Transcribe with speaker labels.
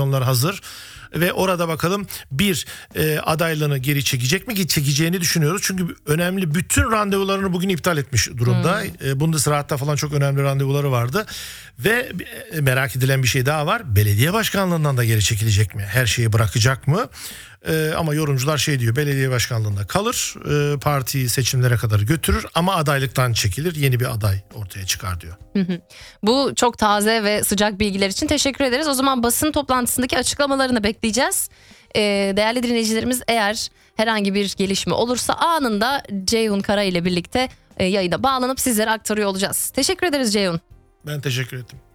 Speaker 1: Onlar hazır ve orada bakalım adaylığını geri çekecek mi? Çekeceğini düşünüyoruz. Çünkü önemli bütün randevularını bugün iptal etmiş durumda. Bundesrat'ta falan çok önemli randevuları vardı. Ve merak edilen bir şey daha var. Belediye başkanlığından da geri çekilecek mi? Her şeyi bırakacak mı? Ama yorumcular diyor, belediye başkanlığında kalır, partiyi seçimlere kadar götürür ama adaylıktan çekilir, yeni bir aday ortaya çıkar diyor.
Speaker 2: Bu çok taze ve sıcak bilgiler için teşekkür ederiz. O zaman basın toplantısındaki açıklamalarını bekleyeceğiz. Değerli dinleyicilerimiz, eğer herhangi bir gelişme olursa anında Ceyhun Kara ile birlikte yayına bağlanıp sizlere aktarıyor olacağız. Teşekkür ederiz Ceyhun.
Speaker 1: Ben teşekkür ettim.